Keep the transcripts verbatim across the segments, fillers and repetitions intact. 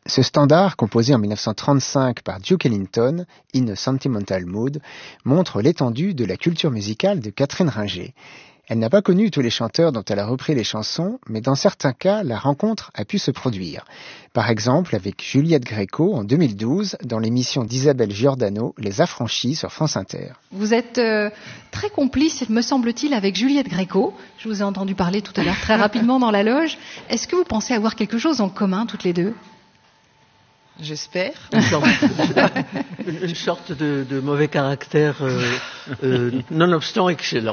Ce standard, composé en dix-neuf cent trente-cinq par Duke Ellington, In a Sentimental Mood, montre l'étendue de la culture musicale de Catherine Ringer. Elle n'a pas connu tous les chanteurs dont elle a repris les chansons, mais dans certains cas, la rencontre a pu se produire. Par exemple, avec Juliette Gréco en deux mille douze, dans l'émission d'Isabelle Giordano, Les Affranchis sur France Inter. Vous êtes euh, très complice, me semble-t-il, avec Juliette Gréco. Je vous ai entendu parler tout à l'heure très rapidement dans la loge. Est-ce que vous pensez avoir quelque chose en commun, toutes les deux ? J'espère. Une sorte, une sorte de, de mauvais caractère, euh, euh, nonobstant excellent.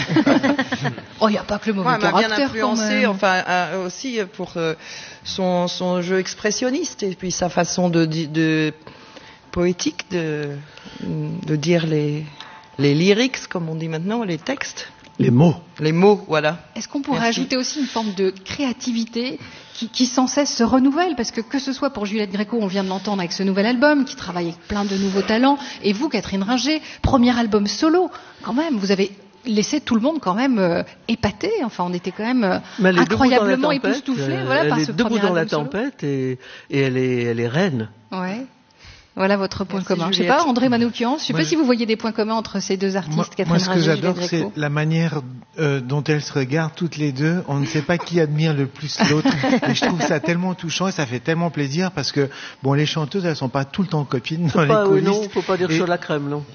Oh, il n'y a pas que le mauvais ouais, caractère. Elle m'a bien influencé, enfin, euh, aussi pour euh, son, son jeu expressionniste et puis sa façon de, de, de poétique de, de dire les, les lyrics, comme on dit maintenant, les textes. Les mots. Les mots, voilà. Est-ce qu'on pourrait Merci. ajouter aussi une forme de créativité qui, qui sans cesse se renouvelle ? Parce que que ce soit pour Juliette Gréco, on vient de l'entendre avec ce nouvel album, qui travaille avec plein de nouveaux talents, et vous, Catherine Ringer, premier album solo, quand même, vous avez laissé tout le monde quand même euh, épaté. Enfin, on était quand même euh, incroyablement époustouflés voilà, elle par est ce debout premier dans album la solo. tempête et, et elle est, elle est reine. Ouais. Voilà votre point Merci, commun. Je sais Juliette. pas, André Manoukian, je sais Moi, pas je... si vous voyez des points communs entre ces deux artistes, moi, Catherine moi, ce que Ringer et j'adore, Juliette c'est Gréco. la manière euh, dont elles se regardent toutes les deux. On ne sait pas qui admire le plus l'autre. Et je trouve ça tellement touchant et ça fait tellement plaisir parce que, bon, les chanteuses, elles sont pas tout le temps copines dans Pas, les oui, coulisses. non, faut pas dire et... sur la crème, non.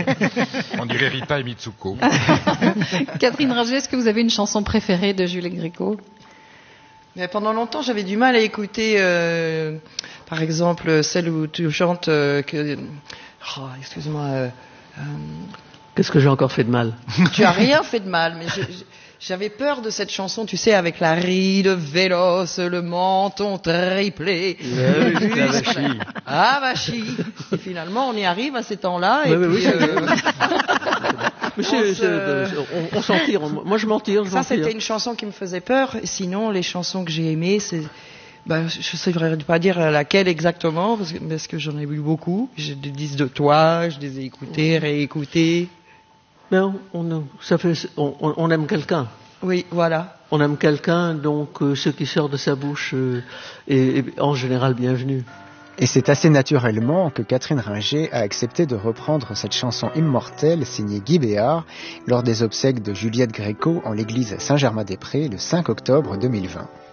On dirait Rita et Mitsuko. Catherine Ringer, est-ce que vous avez une chanson préférée de Juliette Gréco ? Mais pendant longtemps, j'avais du mal à écouter, euh, par exemple, celle où tu chantes euh, que... Oh, excuse-moi. Euh, euh, Qu'est-ce que j'ai encore fait de mal? Tu as rien fait de mal, mais je, je, j'avais peur de cette chanson, tu sais, avec la ride véloce, le menton triplé. La vachie. Ah, vachie. Et finalement, on y arrive à ces temps-là. Et Oui, oui, puis, oui. euh, Monsieur, on c'est- se- on, on s'en tire. Moi, je m'en tire. Je ça, m'en tire. c'était une chanson qui me faisait peur. Et sinon, les chansons que j'ai aimées, c'est... Ben, je ne saurais pas dire laquelle exactement, parce que, parce que j'en ai vu beaucoup. J'ai des disques de toi, je les ai écoutés, réécoutés. Mais on, on, ça fait, on, on aime quelqu'un. Oui, voilà. On aime quelqu'un, donc euh, ce qui sort de sa bouche euh, est, est en général bienvenu. Et c'est assez naturellement que Catherine Ringer a accepté de reprendre cette chanson immortelle signée Guy Béard lors des obsèques de Juliette Gréco en l'église Saint-Germain-des-Prés le cinq octobre deux mille vingt.